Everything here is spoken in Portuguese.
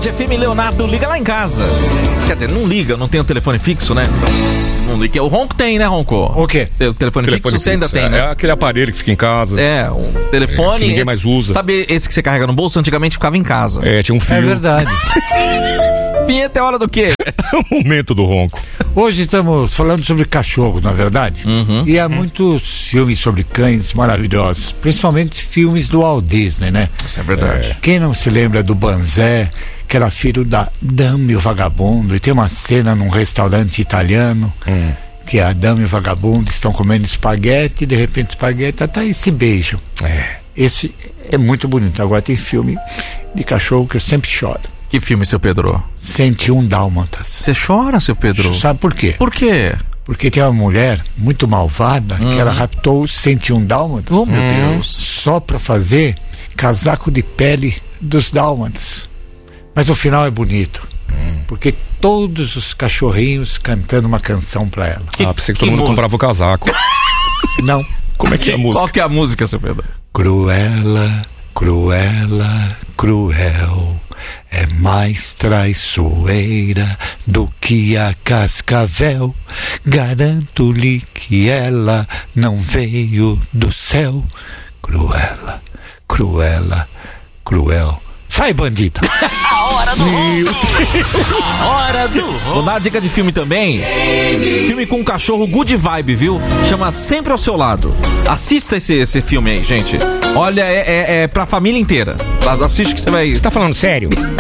Band FM, Leonardo, liga lá em casa. Quer dizer, não liga, não tem o telefone fixo, né? Não liga. O Ronco tem, né, Ronco? O quê? O telefone fixo você ainda tem, né? É aquele aparelho que fica em casa. É, um telefone. Que ninguém mais usa. Sabe esse que você carrega no bolso? Antigamente ficava em casa. É, tinha um fio. É verdade. Vinheta é hora do quê? O momento do ronco. Hoje estamos falando sobre cachorro, não é verdade? E há muitos filmes sobre cães maravilhosos, principalmente filmes do Walt Disney, né? Isso é verdade. Quem não se lembra do Banzé, que era filho da Dama e o Vagabundo, e tem uma cena num restaurante italiano, que a Dama e o Vagabundo estão comendo espaguete, e de repente espaguete até aí se beijam. Esse é muito bonito. Agora tem filme de cachorro que eu sempre choro. Que filme, seu Pedro? 101 Dálmatas. Você chora, seu Pedro? Sabe por quê? Por quê? Porque tem uma mulher muito malvada que ela raptou os 101 Dálmatas. Oh, meu Deus. Só pra fazer casaco de pele dos Dálmatas. Mas o final é bonito. Porque todos os cachorrinhos cantando uma canção pra ela. Pensei que todo mundo comprava o casaco. Não. Como é que é a música? Qual que é a música, seu Pedro? Cruella, cruella, cruel, é mais traiçoeira do que a cascavel. Garanto-lhe que ela não veio do céu. Cruella, cruella, cruel. Sai, bandita! A hora do ronco. A hora do ronco. Vou dar uma dica de filme também. Filme com um cachorro good vibe, viu? Chama Sempre ao Seu Lado. Assista esse filme aí, gente. Olha, é pra família inteira. Assiste que você vai... Você tá falando sério?